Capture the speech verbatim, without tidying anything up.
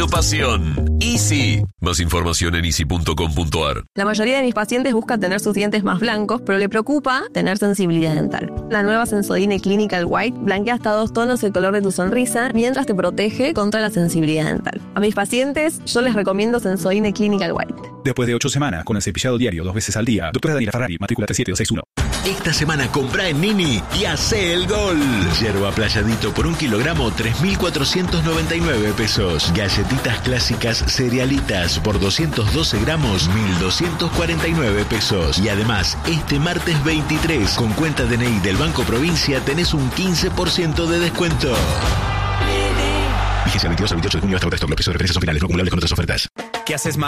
pasión. Easy. Más información en easy punto com punto ar. La mayoría de mis pacientes busca tener sus dientes más blancos, pero le preocupa tener sensibilidad dental. La nueva Sensodyne Clinical White blanquea hasta dos tonos el color de tu sonrisa mientras te protege contra la sensibilidad dental. A mis pacientes yo les recomiendo Sensodyne Clinical White. Después de ocho semanas con el cepillado diario dos veces al día. Doctora Daniela Ferrari, matrícula tres siete dos seis uno. Esta semana comprá en Nini y hacé el gol. Yerba Playadito por un kilogramo, tres mil cuatrocientos noventa y nueve pesos. Galletitas clásicas cerealitas por doscientos doce gramos, mil doscientos cuarenta y nueve pesos. Y además, este martes veintitrés, con cuenta D N I del Banco Provincia, tenés un quince por ciento de descuento. Vigencia veintidós al veintiocho de junio hasta agosto. Los precios de referencia son finales, no acumulables con otras ofertas. ¿Qué haces más?